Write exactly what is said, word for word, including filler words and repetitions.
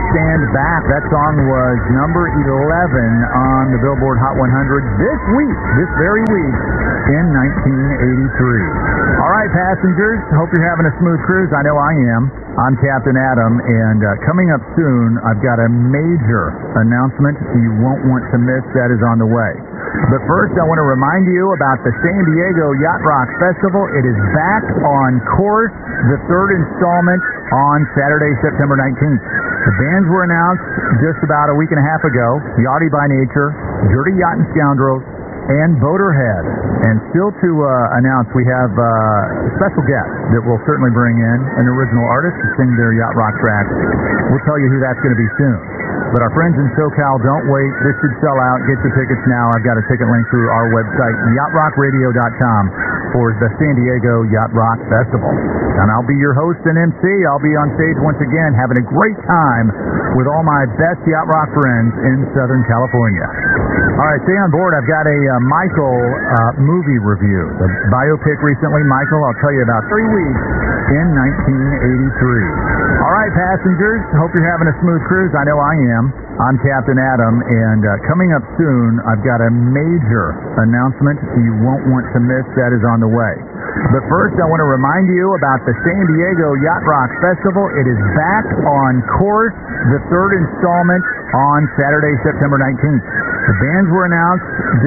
Stand Back. That song was number eleven on the Billboard Hot one hundred this week, this very week, in nineteen eighty-three. All right, passengers, hope you're having a smooth cruise. I know I am. I'm Captain Adam, and uh, coming up soon, I've got a major announcement you won't want to miss that is on the way. But first, I want to remind you about the San Diego Yacht Rock Festival. It is back on course, the third installment on Saturday, September nineteenth. The bands were announced just about a week and a half ago. Yachty by Nature, Dirty Yacht and Scoundrels, and Boaterhead. And still to uh, announce, we have uh, a special guest that we'll certainly bring in, an original artist to sing their yacht rock tracks. We'll tell you who that's going to be soon. But our friends in SoCal, don't wait. This should sell out. Get your tickets now. I've got a ticket link through our website, yacht rock radio dot com, for the San Diego Yacht Rock Festival. And I'll be your host and M C. I'll be on stage once again having a great time with all my best yacht rock friends in Southern California. All right, stay on board. I've got a uh, Michael uh, movie review. The biopic recently, Michael, I'll tell you about three weeks in nineteen eighty-three. All right, passengers, hope you're having a smooth cruise. I know I am. I'm Captain Adam, and uh, coming up soon, I've got a major announcement you won't want to miss that is on the way. But first, I want to remind you about the San Diego Yacht Rock Festival. It is back on course, the third installment on Saturday, September nineteenth. The bands were announced